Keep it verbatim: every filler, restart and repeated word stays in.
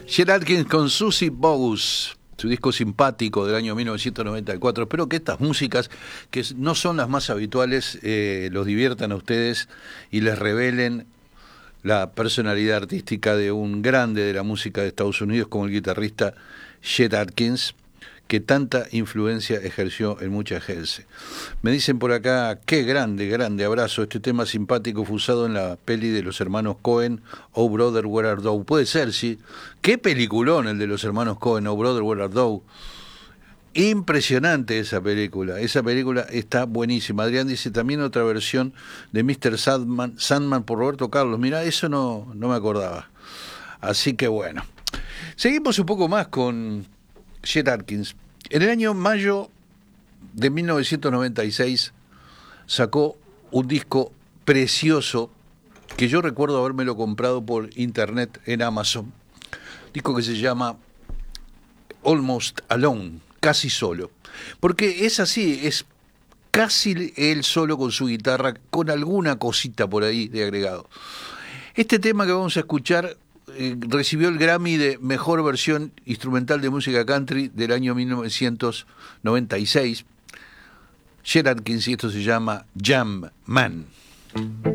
Chet Atkins con Susie Bogus, su disco simpático del año mil novecientos noventa y cuatro. Espero que estas músicas, que no son las más habituales, eh, los diviertan a ustedes y les revelen la personalidad artística de un grande de la música de Estados Unidos como el guitarrista Chet Atkins, que tanta influencia ejerció en mucha gente. Me dicen por acá, qué grande, grande abrazo, este tema simpático fue usado en la peli de los hermanos Coen, Oh Brother, Where Art Thou. Puede ser, sí. Qué peliculón el de los hermanos Coen, Oh Brother, Where Art Thou. Impresionante esa película, esa película está buenísima. Adrián dice también otra versión de míster Sandman, Sandman por Roberto Carlos. Mirá, eso no, no me acordaba. Así que bueno. Seguimos un poco más con Chet Atkins. En el año mayo de mil novecientos noventa y seis sacó un disco precioso que yo recuerdo habérmelo comprado por internet en Amazon. Disco que se llama Almost Alone, casi solo. Porque es así, es casi él solo con su guitarra, con alguna cosita por ahí de agregado. Este tema que vamos a escuchar eh, recibió el Grammy de Mejor Versión Instrumental de Música Country del año mil novecientos noventa y seis. Chet Atkins, y esto se llama Jam Man.